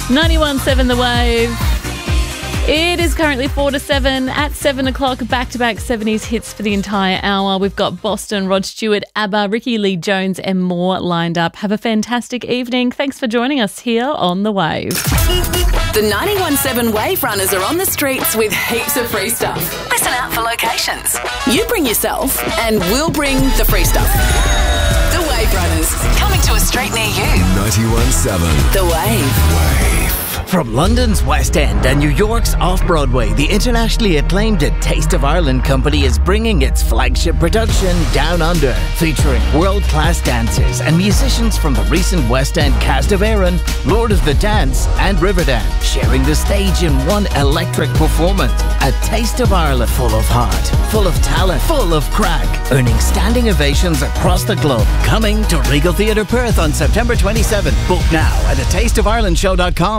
91.7 The Wave. It is currently 4 to 7. At 7 o'clock, back-to-back 70s hits for the entire hour. We've got Boston, Rod Stewart, ABBA, Ricky Lee Jones and more lined up. Have a fantastic evening. Thanks for joining us here on The Wave. The 91.7 Wave Runners are on the streets with heaps of free stuff. Listen out for locations. You bring yourself and we'll bring the free stuff. The Wave Runners, coming to a street near you. 91.7 The Wave. From London's West End and New York's Off-Broadway, the internationally acclaimed A Taste of Ireland company is bringing its flagship production Down Under, featuring world-class dancers and musicians from the recent West End cast of Erin, Lord of the Dance and Riverdance, sharing the stage in one electric performance. A Taste of Ireland full of heart, full of talent, full of crack, earning standing ovations across the globe. Coming to Regal Theatre Perth on September 27th. Book now at atasteofirelandshow.com.